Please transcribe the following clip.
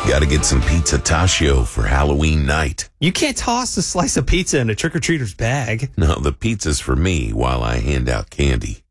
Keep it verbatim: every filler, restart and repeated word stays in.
Gotta get some pizza Tacio for Halloween night. You can't toss a slice of pizza in a trick-or-treater's bag. No, the pizza's for me while I hand out candy.